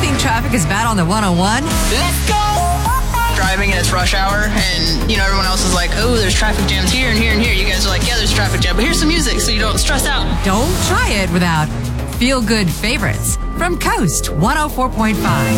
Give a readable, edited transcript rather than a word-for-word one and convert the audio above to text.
think traffic is bad on the 101? Let's go! Driving and it's rush hour, and everyone else is like, oh, there's traffic jams here and here and here. You guys are like, yeah, there's traffic jam, but here's some music so you don't stress out. Don't try it without feel-good favorites from Coast 104.5.